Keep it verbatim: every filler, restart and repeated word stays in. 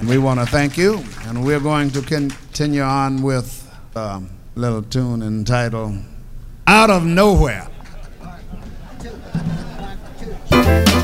We want to thank you, and we're going to continue on with a little tune entitled Out of Nowhere.